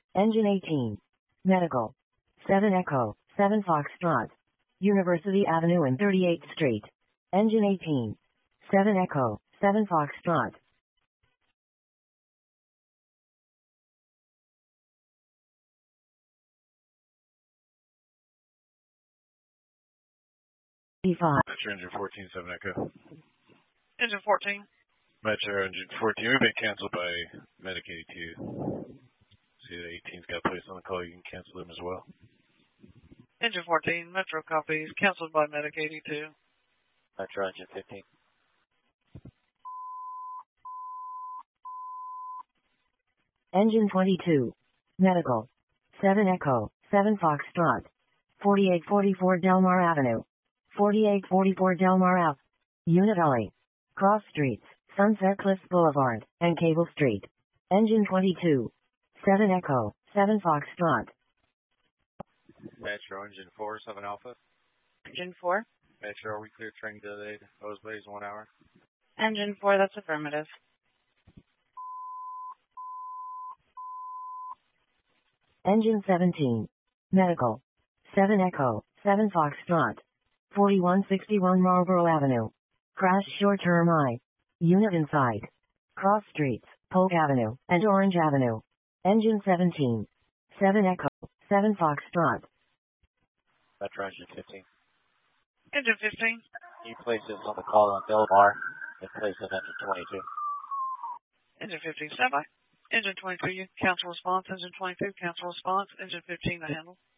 Engine 18. Medical. 7 Echo, 7 Foxtrot. University Avenue and 38th Street. Engine 18. 7 Echo, 7 Foxtrot. D5. Metro Engine 14, 7 Echo. Engine 14. Metro Engine 14, we've been canceled by Medic 82. See the 18's got placed on the call, you can cancel them as well. Engine 14, Metro copies, canceled by Medic 82. Metro Engine 15. Engine 22. Medical. 7 Echo, 7 Foxtrot. 4844 Delmar Avenue. 4844 Delmar Ave. Unit LA. Cross Streets, Sunset Cliffs Boulevard, and Cable Street. Engine 22. 7 Echo, 7 Foxtrot. Metro Engine 4, 7 Alpha. Engine 4. Metro, are we clear train delayed? Hose bays 1 hour. Engine 4, that's affirmative. Engine 17. Medical. 7 Echo, 7 Foxtrot. 4161 Marlborough Avenue. Crash short-term I. Unit inside. Cross Streets, Polk Avenue, and Orange Avenue. Engine 17. 7 Echo, 7 Foxtrot. Metro Engine 15. Engine 15. New places on the call on Delmar in place of Engine 22. Engine 15, standby. Engine 22, cancel response. Engine 22, cancel response. Engine 15, to handle.